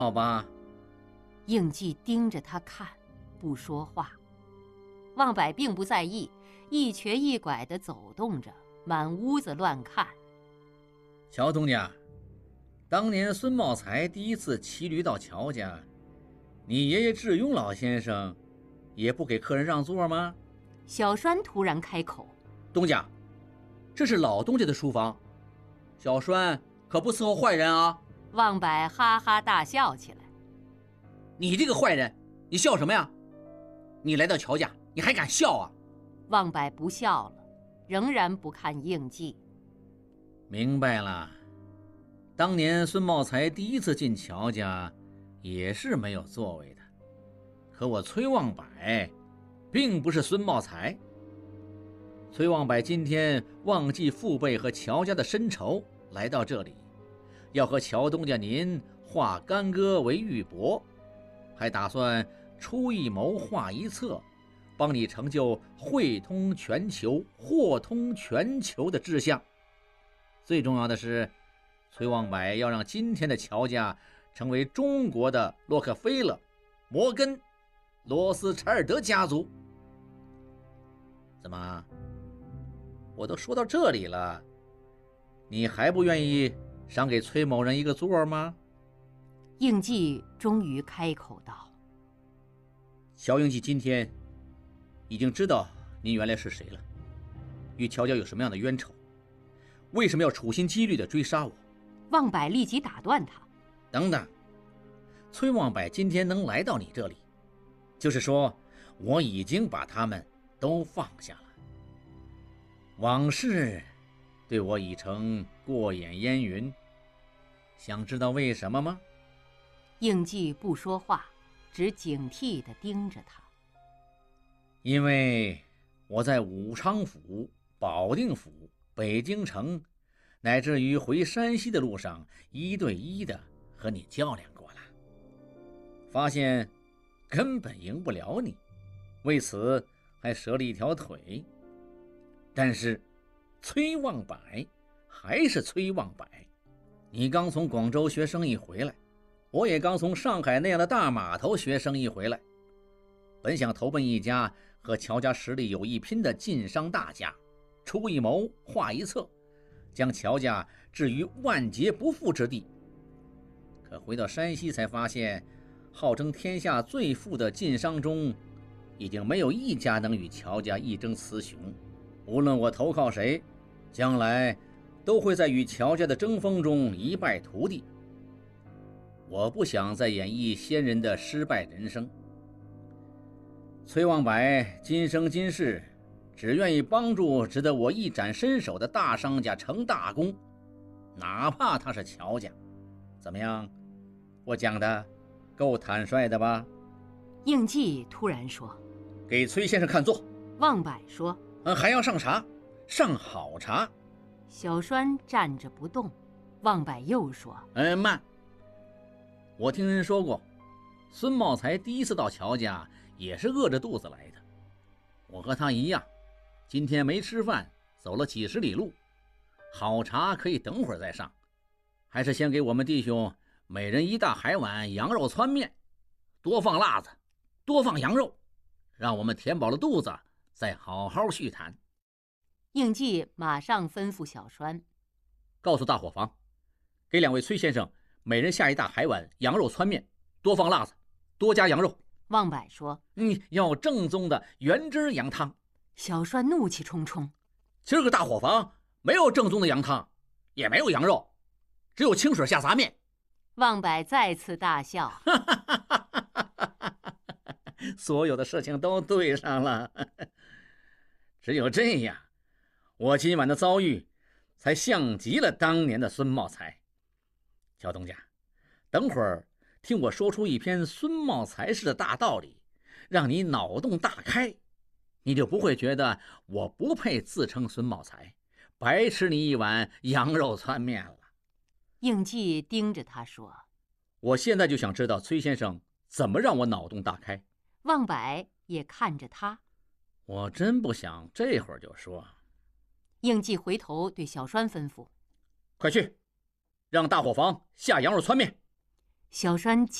好吧。 应季盯着他看，不说话。望柏并不在意，一瘸一拐地走动着，满屋子乱看。 乔东家，当年孙茂才第一次骑驴到乔家，你爷爷智庸老先生也不给客人让座吗？ 小栓突然开口：“ 东家，这是老东家的书房，小栓可不伺候坏人啊！” 望柏哈哈大笑起来：“ 你这个坏人，你笑什么呀？你来到乔家，你还敢笑啊？” 望柏不笑了，仍然不看应季。 明白了，当年孙茂才第一次进乔家，也是没有座位的。可我崔望柏，并不是孙茂才。崔望柏今天忘记父辈和乔家的深仇，来到这里，要和乔东家您化干戈为玉帛，还打算出一谋划一策，帮你成就汇通全球、货通全球的志向。最重要的是，崔望柏要让今天的乔家成为中国的洛克菲勒、摩根、罗斯柴尔德家族。怎么，我都说到这里了，你还不愿意赏给崔某人一个座吗？ 应季终于开口道：“ 乔应季今天已经知道您原来是谁了，与乔家有什么样的冤仇，为什么要处心积虑地追杀我？” 望柏立即打断他：“ 等等，崔望柏今天能来到你这里，就是说我已经把他们都放下了。往事对我已成过眼烟云，想知道为什么吗？” 应季不说话，只警惕地盯着他。 因为我在武昌府、保定府、北京城，乃至于回山西的路上，1对1的和你较量过了，发现根本赢不了你，为此还折了一条腿。但是崔望柏还是崔望柏，你刚从广州学生意回来，我也刚从上海那样的大码头学生意回来，本想投奔一家和乔家实力有一拼的晋商大家，出一谋划一策，将乔家置于万劫不复之地。可回到山西才发现，号称天下最富的晋商中，已经没有一家能与乔家一争雌雄。无论我投靠谁，将来都会在与乔家的争锋中一败涂地。我不想再演绎先人的失败人生。崔望柏今生今世只愿意帮助值得我一展身手的大商家成大功，哪怕他是乔家。怎么样，我讲的够坦率的吧？ 应季突然说：“ 给崔先生看座。” 望柏说：“ 还要上茶，上好茶。” 小栓站着不动。望柏又说：“ 慢。我听人说过，孙茂才第一次到乔家也是饿着肚子来的。我和他一样，今天没吃饭，走了几十里路。好茶可以等会儿再上，还是先给我们弟兄每人1大海碗羊肉汆面，多放辣子，多放羊肉，让我们填饱了肚子再好好叙谈。” 应季马上吩咐小栓：“ 告诉大伙房，给2位崔先生每人下1大海碗羊肉汆面，多放辣子，多加羊肉。” 望柏说：“ 要正宗的原汁羊汤。” 小栓怒气冲冲：“ 今儿个大伙房没有正宗的羊汤，也没有羊肉，只有清水下杂面。” 望柏再次大笑：“ 所有的事情都对上了。只有这样，我今晚的遭遇才像极了当年的孙茂才。乔东家，等会儿听我说出一篇孙茂才式的大道理，让你脑洞大开，你就不会觉得我不配自称孙茂才，白吃你一碗羊肉汆面了。” 应季盯着他说：“ 我现在就想知道崔先生怎么让我脑洞大开。” 望柏也看着他：“ 我真不想这会儿就说。” 应季回头对小栓吩咐：“ 快去，让大伙房下羊肉汆面。” 小栓